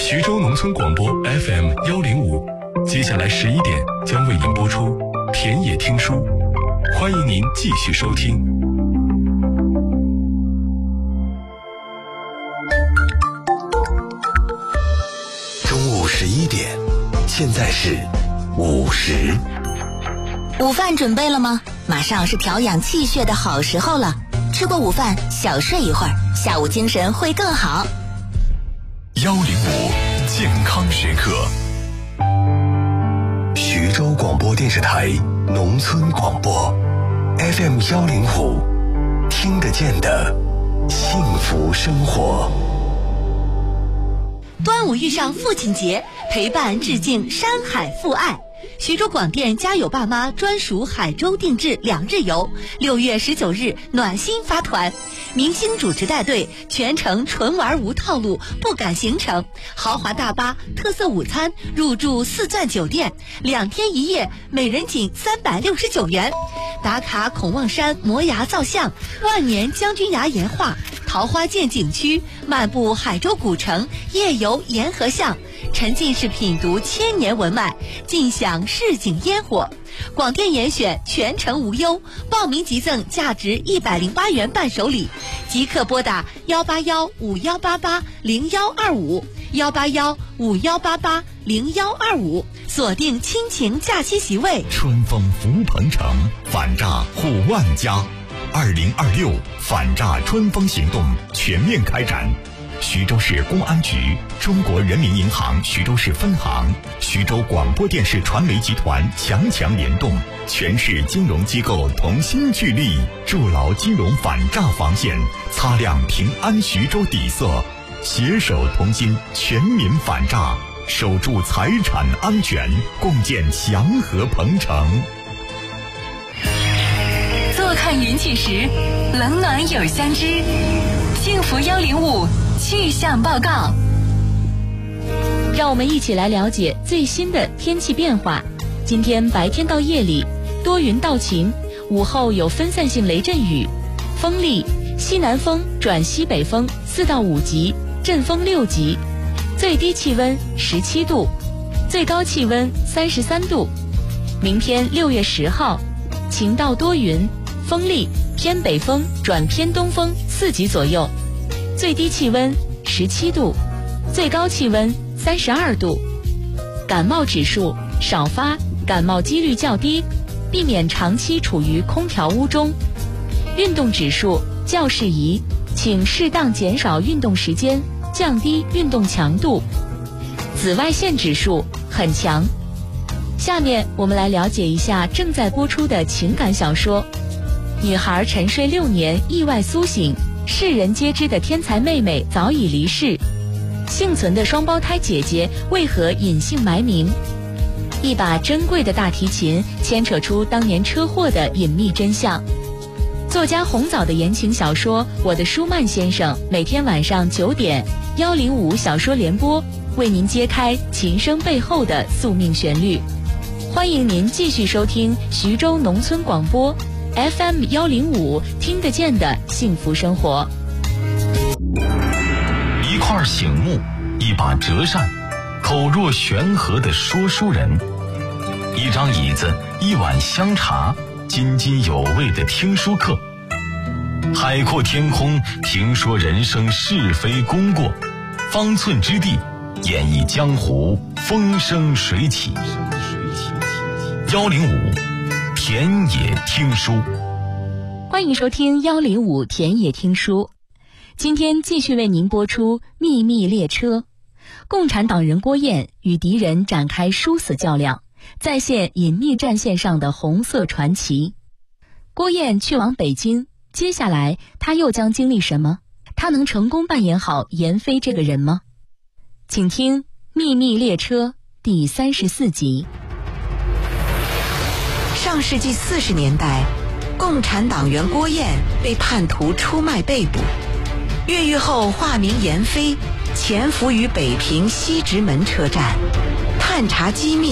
徐州农村广播 FM105，接下来11点将为您播出田野听书，欢迎您继续收听。 中午11点，现在是午时。 午饭准备了吗？马上是调养气血的好时候了。吃过午饭，小睡一会儿，下午精神会更好。 105健康时刻，徐州广播电视台农村广播 FM105，听得见的幸福生活。 端午遇上父亲节，陪伴致敬山海父爱。徐州广电家有爸妈专属海州定制2日游，6月19日暖心发团，明星主持带队，全程纯玩无套路，不赶行程，豪华大巴、特色午餐，入住4钻酒店，2天1夜，每人仅369元。打卡孔望山摩崖造像、万年将军崖岩画、桃花涧景区，漫步海州古城，夜游沿河巷，沉浸式品读千年文脉，尽享市井烟火。广电严选，全程无忧，报名即赠价值108元伴手礼，即刻拨打181-5188-0125，181-5188-0125，锁定亲情假期席位。 春风福鹏城，反诈护万家。2026反诈春风行动全面开展。徐州市公安局、中国人民银行徐州市分行、徐州广播电视传媒集团强联动，全市金融机构同心聚力，筑牢金融反诈防线，擦亮平安徐州底色，携手同心，全民反诈，守住财产安全，共建祥和鹏城。 坐看云起时，冷暖有相知。幸福105气象报告， 让我们一起来了解最新的天气变化。今天白天到夜里多云到晴，午后有分散性雷阵雨，风力西南风转西北风4到5级，阵风6级，最低气温17度，最高气温33度。明天6月10号，晴到多云，风力偏北风转偏东风4级左右，最低气温17度，最高气温32度。感冒指数少发，感冒几率较低，避免长期处于空调屋中。运动指数较适宜，请适当减少运动时间，降低运动强度。紫外线指数很强。下面我们来了解一下正在播出的情感小说。女孩沉睡6年意外苏醒，世人皆知的天才妹妹早已离世，幸存的双胞胎姐姐为何隐姓埋名？一把珍贵的大提琴牵扯出当年车祸的隐秘真相。作家红枣的言情小说《我的舒曼先生》，每天晚上9点105小说联播为您揭开琴声背后的宿命旋律。欢迎您继续收听徐州农村广播FM105，听得见的幸福生活。 一块醒目，一把折扇，口若悬河的说书人，一张椅子，一碗香茶，津津有味的听书课。海阔天空，评说人生是非功过，方寸之地，演绎江湖风生水起。105田野听书， 欢迎收听105田野听书。今天继续为您播出秘密列车。共产党人郭燕与敌人展开殊死较量，再现隐秘战线上的红色传奇。郭燕去往北京，接下来他又将经历什么？他能成功扮演好闫飞这个人吗？请听《秘密列车》第34集。 上世纪40年代，共产党员郭燕被叛徒出卖被捕，越狱后化名闫飞，潜伏于北平西直门车站，探查机密。